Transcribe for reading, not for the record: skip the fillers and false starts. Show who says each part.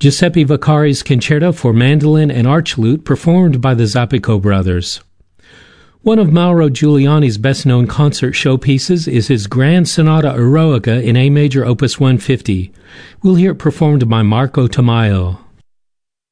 Speaker 1: Giuseppe Vaccari's Concerto for Mandolin and Archlute, performed by the Zappico brothers. One of Mauro Giuliani's best-known concert showpieces is his Grand Sonata Eroica in A major, Opus 150. We'll hear it performed by Marco Tamayo.